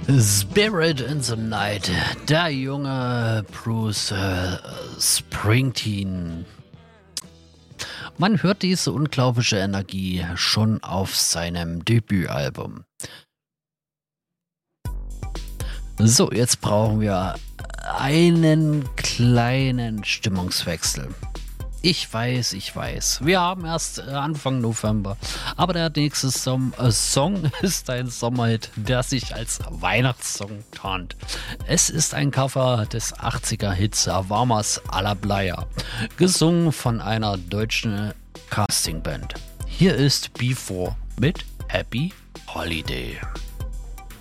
Spirit in the Night, der junge Bruce Springsteen. Man hört diese unglaubliche Energie schon auf seinem Debütalbum. So, jetzt brauchen wir einen kleinen Stimmungswechsel. Ich weiß. Wir haben erst Anfang November, aber der nächste Song ist ein Sommerhit, der sich als Weihnachtssong tarnt. Es ist ein Cover des 80er-Hits Warmers à la Playa, gesungen von einer deutschen Castingband. Hier ist Before mit Happy Holiday.